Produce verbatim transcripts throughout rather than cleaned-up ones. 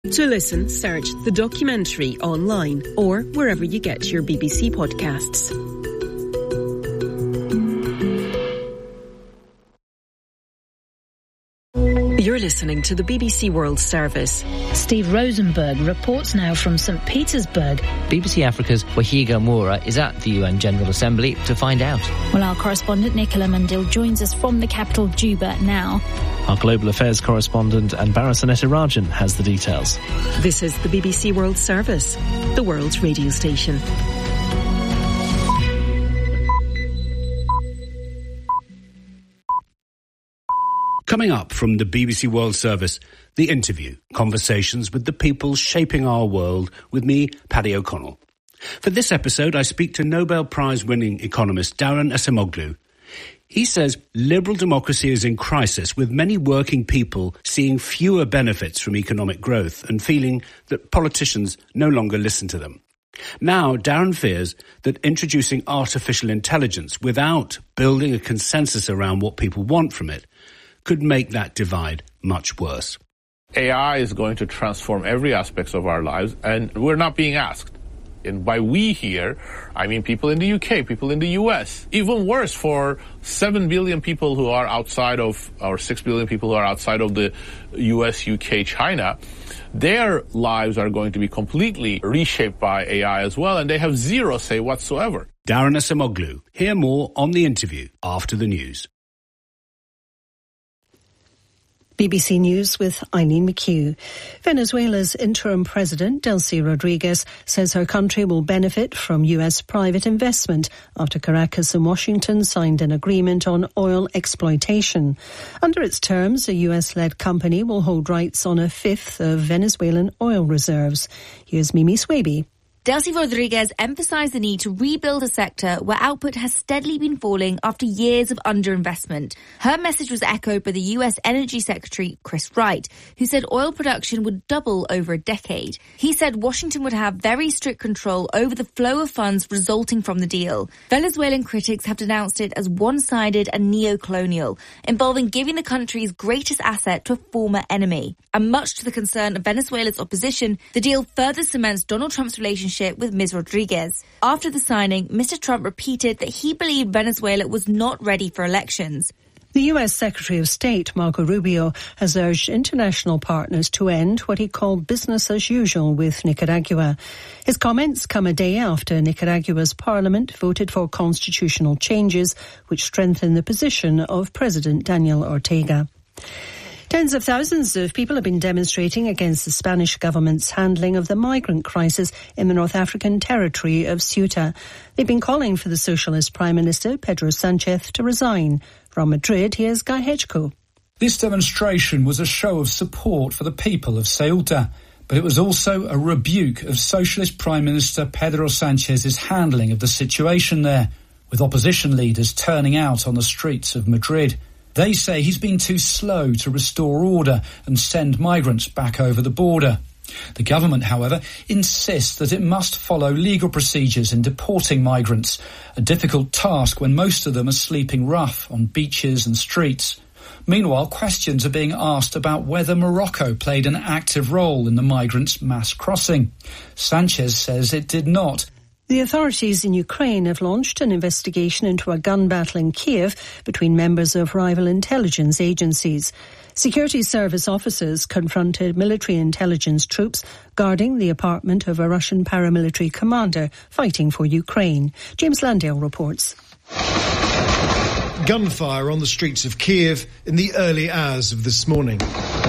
To listen, search The Documentary online or wherever you get your B B C podcasts. You're listening to the B B C World Service. Steve Rosenberg reports now from Saint Petersburg. B B C Africa's Wahiga Moura is at the U N General Assembly to find out. Well, our correspondent Nicola Mandil joins us from the capital, Juba, now. Our global affairs correspondent Anbara Sanetirajan has the details. This is the B B C World Service, the world's radio station. Coming up from the B B C World Service, The Interview, conversations with the people shaping our world, with me, Paddy O'Connell. For this episode, I speak to Nobel Prize-winning economist Daron Acemoglu. He says liberal democracy is in crisis, with many working people seeing fewer benefits from economic growth and feeling that politicians no longer listen to them. Now, Daron fears that introducing artificial intelligence without building a consensus around what people want from it could make that divide much worse. A I is going to transform every aspect of our lives, and we're not being asked. And by we here, I mean people in the U K, people in the U S. Even worse for seven billion people who are outside of, or six billion people who are outside of the U S, U K, China. Their lives are going to be completely reshaped by A I as well, and they have zero say whatsoever. Daron Acemoglu. Hear more on The Interview after the news. B B C News with Eileen McHugh. Venezuela's interim president, Delcy Rodriguez, says her country will benefit from U S private investment after Caracas and Washington signed an agreement on oil exploitation. Under its terms, a U S-led company will hold rights on a fifth of Venezuelan oil reserves. Here's Mimi Swaby. Delcy Rodriguez emphasised the need to rebuild a sector where output has steadily been falling after years of underinvestment. Her message was echoed by the U S Energy Secretary, Chris Wright, who said oil production would double over a decade. He said Washington would have very strict control over the flow of funds resulting from the deal. Venezuelan critics have denounced it as one-sided and neo-colonial, involving giving the country's greatest asset to a former enemy. And much to the concern of Venezuela's opposition, the deal further cements Donald Trump's relationship with Miz Rodriguez. After the signing, Mister Trump repeated that he believed Venezuela was not ready for elections. The U S Secretary of State, Marco Rubio, has urged international partners to end what he called business as usual with Nicaragua. His comments come a day after Nicaragua's parliament voted for constitutional changes which strengthen the position of President Daniel Ortega. Tens of thousands of people have been demonstrating against the Spanish government's handling of the migrant crisis in the North African territory of Ceuta. They've been calling for the Socialist Prime Minister, Pedro Sánchez, to resign. From Madrid, here's Guy Hedgecoe. This demonstration was a show of support for the people of Ceuta, but it was also a rebuke of Socialist Prime Minister Pedro Sánchez's handling of the situation there, with opposition leaders turning out on the streets of Madrid. They say he's been too slow to restore order and send migrants back over the border. The government, however, insists that it must follow legal procedures in deporting migrants, a difficult task when most of them are sleeping rough on beaches and streets. Meanwhile, questions are being asked about whether Morocco played an active role in the migrants' mass crossing. Sánchez says it did not. The authorities in Ukraine have launched an investigation into a gun battle in Kiev between members of rival intelligence agencies. Security service officers confronted military intelligence troops guarding the apartment of a Russian paramilitary commander fighting for Ukraine. James Landale reports. Gunfire on the streets of Kiev in the early hours of this morning.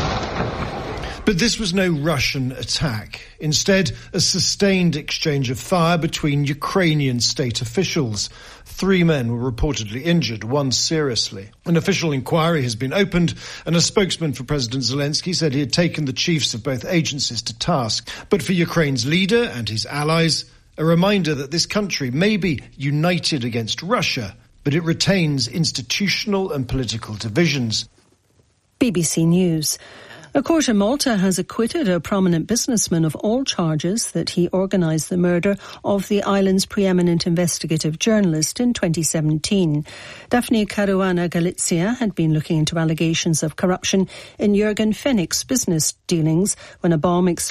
But this was no Russian attack. Instead, a sustained exchange of fire between Ukrainian state officials. Three men were reportedly injured, one seriously. An official inquiry has been opened, and a spokesman for President Zelensky said he had taken the chiefs of both agencies to task. But for Ukraine's leader and his allies, a reminder that this country may be united against Russia, but it retains institutional and political divisions. B B C News. A court in Malta has acquitted a prominent businessman of all charges that he organised the murder of the island's preeminent investigative journalist in twenty seventeen. Daphne Caruana Galizia had been looking into allegations of corruption in Jürgen Fennick's business dealings when a bomb exploded